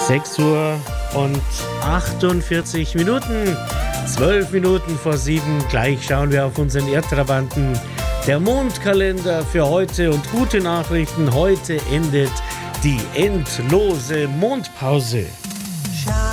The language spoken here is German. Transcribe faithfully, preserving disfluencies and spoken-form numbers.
sechs Uhr und achtundvierzig Minuten, zwölf Minuten vor sieben. Gleich schauen wir auf unseren Erdtrabanten. Der Mondkalender für heute und gute Nachrichten. Heute endet die endlose Mondpause.